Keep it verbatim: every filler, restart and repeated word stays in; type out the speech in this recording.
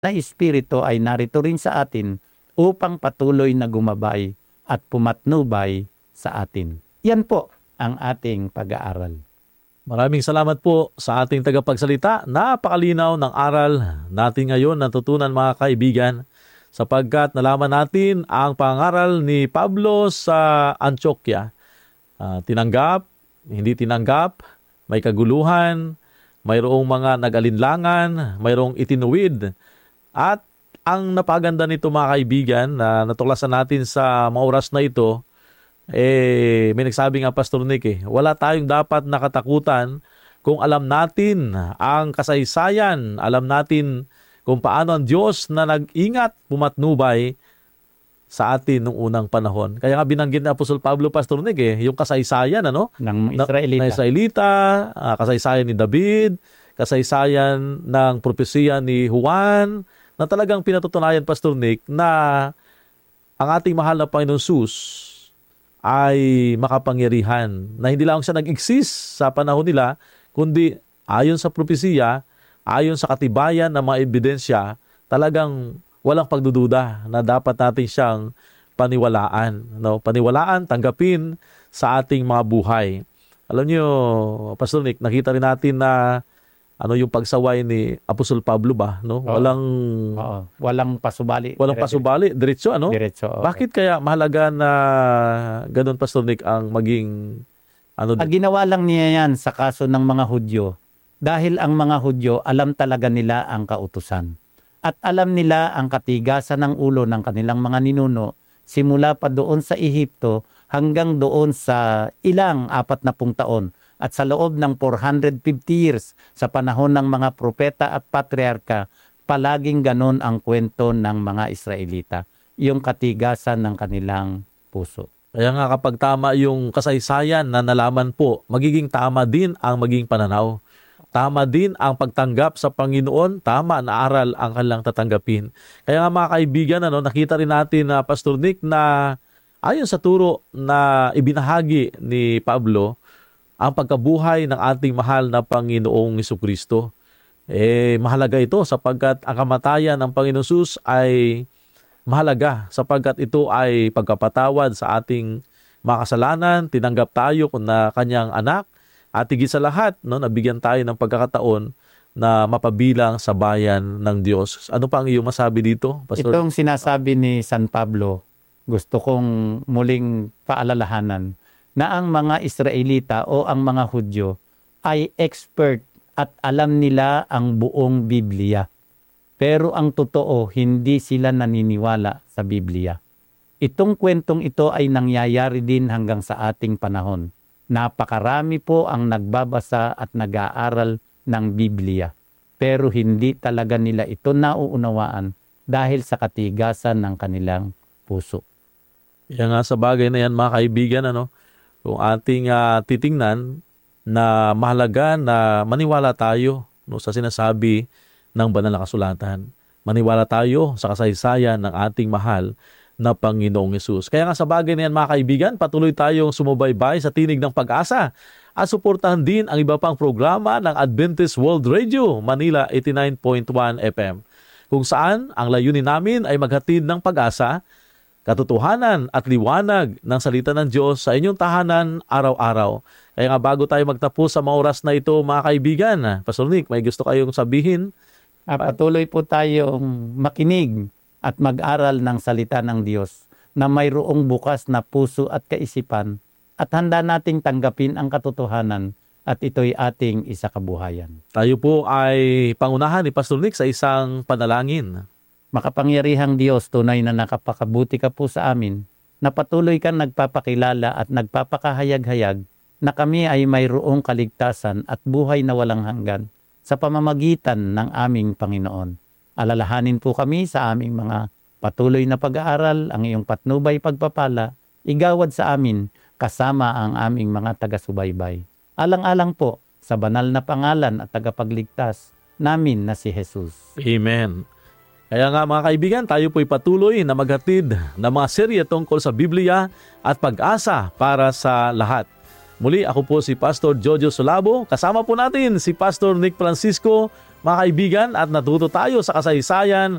na Espiritu ay narito rin sa atin upang patuloy na gumabay at pumatnubay sa atin. Yan po ang ating pag-aaral. Maraming salamat po sa ating tagapagsalita. Napakalinaw ng aral natin ngayon, natutunan mga kaibigan, sapagkat nalaman natin ang pangaral ni Pablo sa Antioquia. Uh, tinanggap, hindi tinanggap, may kaguluhan, mayroong mga nag-alinlangan, mayroong itinuwid. At ang napaganda nito mga kaibigan na natuklasan natin sa mga oras na ito, eh, may nagsabi nga Pastor Nick, eh, wala tayong dapat nakatakutan kung alam natin ang kasaysayan, alam natin kung paano ang Diyos na nag-ingat, pumatnubay sa atin nung unang panahon. Kaya nga binanggit ni Apostol Pablo, Pastor Nick, eh, yung kasaysayan ano? ng Israelita, na, na Israelita uh, kasaysayan ni David, kasaysayan ng propesiya ni Juan, na talagang pinatutunayan, Pastor Nick, na ang ating mahal na Panginoon Jesus ay makapangyarihan, na hindi lang siya nag-exist sa panahon nila, kundi ayon sa propesiya, ayon sa katibayan ng mga ebidensya, talagang walang pagdududa na dapat natin siyang paniwalaan. No? Paniwalaan, tanggapin sa ating mga buhay. Alam niyo, Pastor Nick, nakita rin natin na ano yung pagsaway ni Apostol Pablo ba? No? Oo. Walang Oo. Walang pasubali. walang pasubali, diretso ano? Diretso. Oo. Bakit kaya mahalaga na ganun, Pastor Nick, ang maging ano? Ah, ginawa lang niya yan sa kaso ng mga Hudyo. Dahil ang mga Hudyo, alam talaga nila ang kautusan. At alam nila ang katigasan ng ulo ng kanilang mga ninuno simula pa doon sa Ehipto hanggang doon sa ilang apat na pung taon. At sa loob ng four hundred fifty years sa panahon ng mga propeta at patriarka, palaging ganon ang kwento ng mga Israelita. Yung katigasan ng kanilang puso. Kaya nga kapag tama yung kasaysayan na nalaman po, magiging tama din ang maging pananaw. Tama din ang pagtanggap sa Panginoon, tama na aral ang kanilang tatanggapin. Kaya nga mga kaibigan, ano, nakita rin natin na uh, Pastor Nick na ayon sa turo na ibinahagi ni Pablo, ang pagkabuhay ng ating mahal na Panginoong Jesucristo. Eh, mahalaga ito sapagkat ang kamatayan ng Panginoon Jesus ay mahalaga sapagkat ito ay pagkapatawad sa ating mga kasalanan, tinanggap tayo na kanyang anak, at higit sa lahat, no, nabigyan tayo ng pagkakataon na mapabilang sa bayan ng Diyos. Ano pa ang iyong masabi dito, Pastor? Itong sinasabi ni San Pablo, gusto kong muling paalalahanan na ang mga Israelita o ang mga Hudyo ay expert at alam nila ang buong Biblia. Pero ang totoo, hindi sila naniniwala sa Biblia. Itong kwentong ito ay nangyayari din hanggang sa ating panahon. Napakarami po ang nagbabasa at nag-aaral ng Biblia. Pero hindi talaga nila ito nauunawaan dahil sa katigasan ng kanilang puso. Yan nga sa bagay na yan mga kaibigan, ano, kung ating uh, titingnan na mahalaga na maniwala tayo, no, sa sinasabi ng banal na kasulatan. Maniwala tayo sa kasaysayan ng ating mahal na Panginoong Hesus. Kaya nga sa bagay na yan mga kaibigan, patuloy tayong sumubaybay sa Tinig ng Pag-asa at suportahan din ang iba pang programa ng Adventist World Radio, Manila eighty-nine point one F M, kung saan ang layunin namin ay maghatid ng pag-asa, katotohanan at liwanag ng salita ng Diyos sa inyong tahanan araw-araw. Kaya nga bago tayo magtapos sa mga oras na ito mga kaibigan, Pastor Nick, may gusto kayong sabihin? Ah, patuloy po tayong makinig at mag-aral ng salita ng Diyos na mayroong bukas na puso at kaisipan at handa nating tanggapin ang katotohanan at ito'y ating isakabuhayan. Tayo po ay pangunahan ni Pastor Nick sa isang panalangin. Makapangyarihang Diyos, tunay na nakapakabuti ka po sa amin, na patuloy kang nagpapakilala at nagpapakahayag-hayag na kami ay mayroong kaligtasan at buhay na walang hanggan sa pamamagitan ng aming Panginoon. Alalahanin po kami sa aming mga patuloy na pag-aaral, ang iyong patnubay pagpapala, igawad sa amin kasama ang aming mga taga-subaybay. Alang-alang po sa banal na pangalan at tagapagligtas namin na si Jesus. Amen. Kaya nga mga kaibigan, tayo po'y patuloy na maghatid ng mga serye tungkol sa Biblia at pag-asa para sa lahat. Muli, ako po si Pastor Jojo Solabo. Kasama po natin si Pastor Nick Francisco. mga kaibigan, at natuto tayo sa kasaysayan